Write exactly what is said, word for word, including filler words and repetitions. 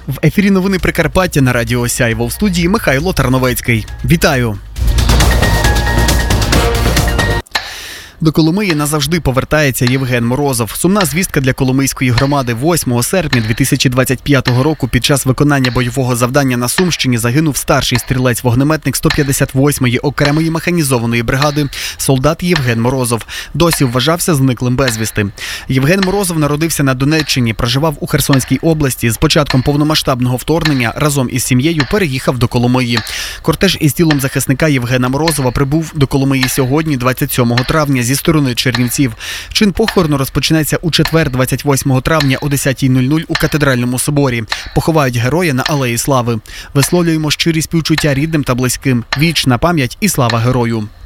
В ефірі новини Прикарпаття на радіо Сяйво. В студії Михайло Тарновецький. Вітаю! До Коломиї назавжди повертається Євген Морозов. Сумна звістка для Коломийської громади. восьмого серпня дві тисячі двадцять п'ятого року під час виконання бойового завдання на Сумщині загинув старший стрілець-вогнеметник сто п'ятдесят восьмої окремої механізованої бригади солдат Євген Морозов. Досі вважався зниклим безвісти. Євген Морозов народився на Донеччині, проживав у Херсонській області. З початком повномасштабного вторгнення разом із сім'єю переїхав до Коломиї. Кортеж із тілом захисника Євгена Морозова прибув до Коломиї сьогодні, двадцять сьомого травня, зі сторони Чернівців. Чин похорону розпочинається у четвер, двадцять восьмого травня о десятій нуль нуль у Катедральному соборі. Поховають героя на Алеї Слави. Висловлюємо щирі співчуття рідним та близьким. Вічна пам'ять і слава герою.